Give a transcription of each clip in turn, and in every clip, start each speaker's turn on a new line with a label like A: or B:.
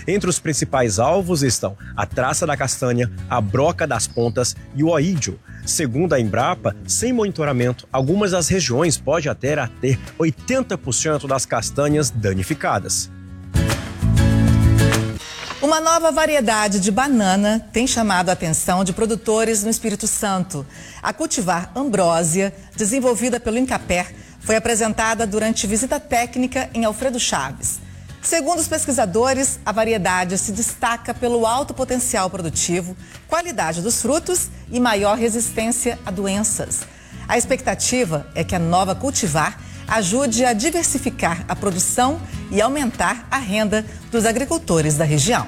A: Entre os principais alvos estão a traça da castanha, a broca das pontas e o oídio. Segundo a Embrapa, sem monitoramento, algumas das regiões podem até ter 80% das castanhas danificadas.
B: Uma nova variedade de banana tem chamado a atenção de produtores no Espírito Santo. A cultivar Ambrósia, desenvolvida pelo Incaper, foi apresentada durante visita técnica em Alfredo Chaves. Segundo os pesquisadores, a variedade se destaca pelo alto potencial produtivo, qualidade dos frutos e maior resistência a doenças. A expectativa é que a nova cultivar ajude a diversificar a produção e aumentar a renda dos agricultores da região.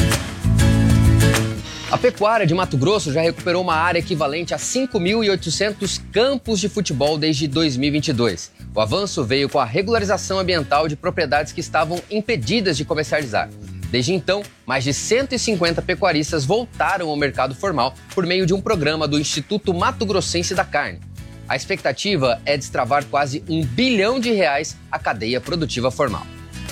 C: A pecuária de Mato Grosso já recuperou uma área equivalente a 5.800 campos de futebol desde 2022. O avanço veio com a regularização ambiental de propriedades que estavam impedidas de comercializar. Desde então, mais de 150 pecuaristas voltaram ao mercado formal por meio de um programa do Instituto Mato Grossense da Carne. A expectativa é destravar quase R$1 bilhão a cadeia produtiva formal.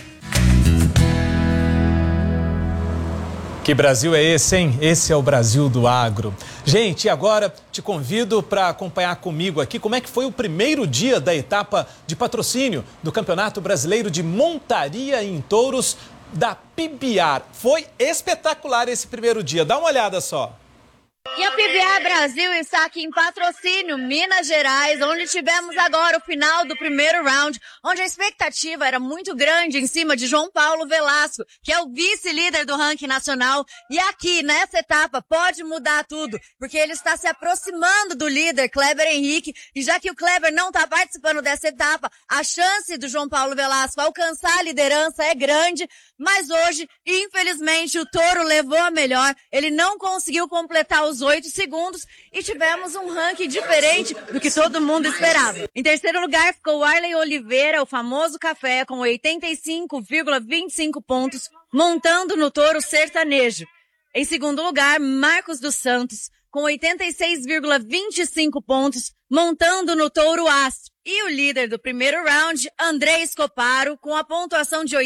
D: Que Brasil é esse, hein? Esse é o Brasil do agro. Gente, e agora te convido para acompanhar comigo aqui como é que foi o primeiro dia da etapa de patrocínio do Campeonato Brasileiro de Montaria em Touros da PIBIAR. Foi espetacular esse primeiro dia, dá uma olhada só.
E: E a PIBIAR Brasil está aqui em Patrocínio, Minas Gerais, onde tivemos agora o final do primeiro round, onde a expectativa era muito grande em cima de João Paulo Velasco, que é o vice-líder do ranking nacional. E aqui, nessa etapa, pode mudar tudo, porque ele está se aproximando do líder, Kleber Henrique, e já que o Kleber não está participando dessa etapa, a chance do João Paulo Velasco alcançar a liderança é grande, mas hoje, infelizmente, o touro levou a melhor, ele não conseguiu completar os 8 segundos e tivemos um ranking diferente do que todo mundo esperava. Em terceiro lugar ficou o Arley Oliveira, o famoso Café, com 85,25 pontos, montando no touro sertanejo. Em segundo lugar, Marcos dos Santos, com 86,25 pontos, montando no touro Astro. E o líder do primeiro round, André Escoparo, com a pontuação de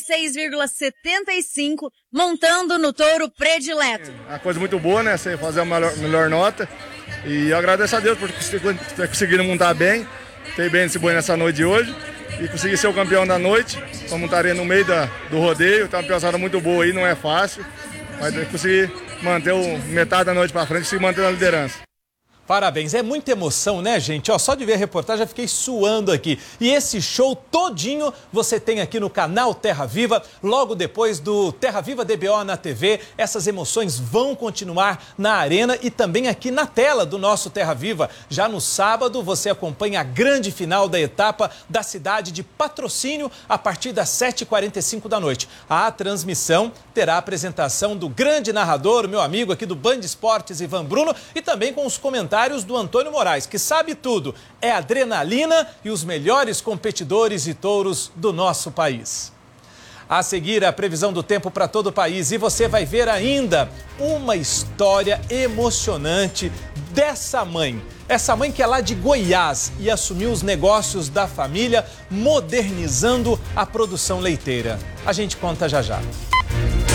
E: 86,75, montando no touro Predileto.
F: É uma coisa muito boa, né? Você fazer a melhor nota. E eu agradeço a Deus por ter conseguido montar bem. Ter bem esse boi nessa noite de hoje. E conseguir ser o campeão da noite. Uma montaria no meio do rodeio. Tá uma pesada muito boa aí, não é fácil. Mas conseguir manter metade da noite para frente, conseguir manter a liderança.
D: Parabéns, é muita emoção, né, gente? Ó, só de ver a reportagem já fiquei suando aqui. E esse show todinho você tem aqui no canal Terra Viva, logo depois do Terra Viva DBO na TV. Essas emoções vão continuar na arena e também aqui na tela do nosso Terra Viva. Já no sábado você acompanha a grande final da etapa da cidade de Patrocínio a partir das 7h45 da noite. A transmissão terá a apresentação do grande narrador, meu amigo aqui do Band Esportes, Ivan Bruno, e também com os comentários do Antônio Moraes, que sabe tudo, é adrenalina e os melhores competidores e touros do nosso país. A seguir, a previsão do tempo para todo o país e você vai ver ainda uma história emocionante dessa mãe. Essa mãe que é lá de Goiás e assumiu os negócios da família, modernizando a produção leiteira. A gente conta já já.